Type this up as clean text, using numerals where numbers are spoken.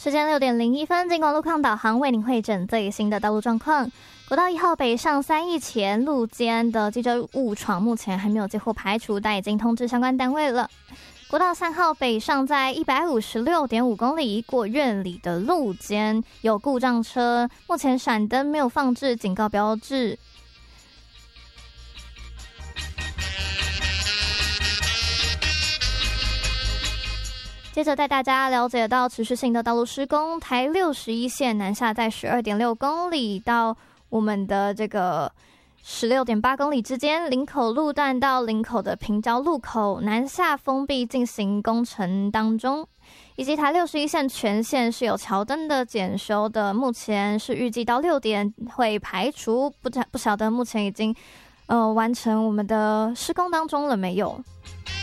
时间6:01，金广路况导航为您汇整最新的道路状况。国道1号北上3义前路间的机车误闯，目前还没有接获排除，但已经通知相关单位了。国道3号北上在156.5公里过苑里的路间有故障车，目前闪灯没有放置警告标志。接着带大家了解到持续性的道路施工，台61线南下在12.6公里到我们的这个16.8公里之间，林口路段到林口的平交路口南下封闭进行工程当中，以及台61线全线是有桥灯的检修的，目前是预计到6点会排除，不晓得目前已经完成我们的施工当中了没有。